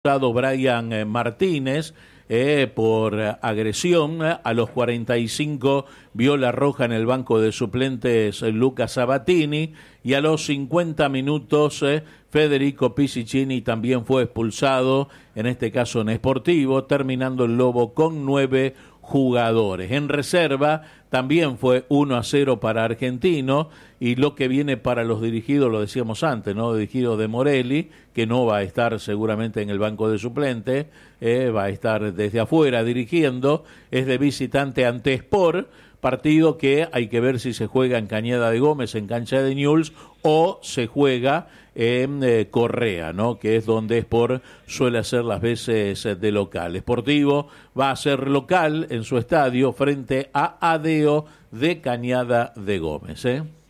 Brian Martínez por agresión. A los 45 vio la roja en el banco de suplentes Lucas Sabatini, y a los 50 minutos Federico Pisicini también fue expulsado, en este caso en Sportivo, terminando el Lobo con 9 jugadores. En reserva también fue 1-0 para Argentino, y lo que viene para los dirigidos, lo decíamos antes, ¿no? Dirigido de Morelli, que no va a estar seguramente en el banco de suplentes, va a estar desde afuera dirigiendo, es de visitante ante Sport, partido que hay que ver si se juega en Cañada de Gómez, en cancha de Newell's, o se juega en Correa, ¿no? Que es donde Sport suele hacer las veces de local. Sportivo va a ser local en su estadio frente a Adeo de Cañada de Gómez.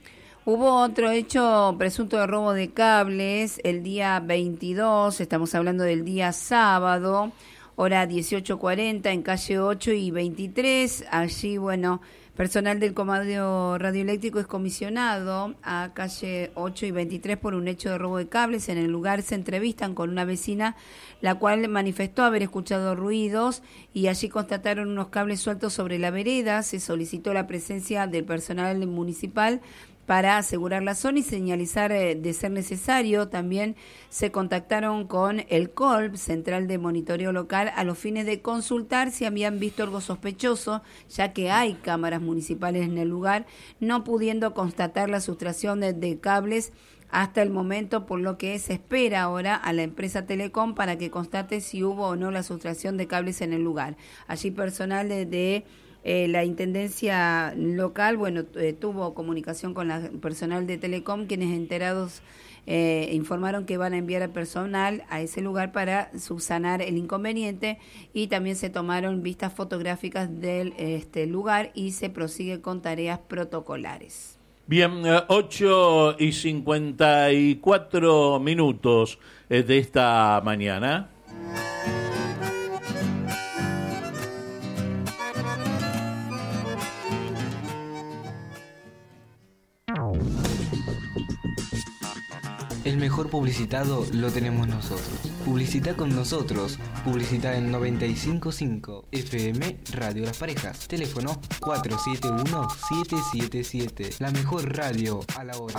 Hubo otro hecho presunto de robo de cables el día 22, estamos hablando del día sábado, hora 18:40 en calle 8 y 23. Allí, personal del Comando Radioeléctrico es comisionado a calle 8 y 23 por un hecho de robo de cables. En el lugar se entrevistan con una vecina, la cual manifestó haber escuchado ruidos, y allí constataron unos cables sueltos sobre la vereda. Se solicitó la presencia del personal municipal para asegurar la zona y señalizar de ser necesario. También se contactaron con el COLP, Central de Monitoreo Local, a los fines de consultar si habían visto algo sospechoso, ya que hay cámaras municipales en el lugar, no pudiendo constatar la sustracción de cables hasta el momento, por lo que se espera ahora a la empresa Telecom para que constate si hubo o no la sustracción de cables en el lugar. Allí personal de la Intendencia local, tuvo comunicación con la personal de Telecom, quienes enterados informaron que van a enviar al personal a ese lugar para subsanar el inconveniente, y también se tomaron vistas fotográficas del lugar y se prosigue con tareas protocolares. Bien, 8:54 de esta mañana. El mejor publicitado lo tenemos nosotros. Publicita con nosotros. Publicita en 95.5 FM Radio Las Parejas. Teléfono 471-777. La mejor radio a la hora.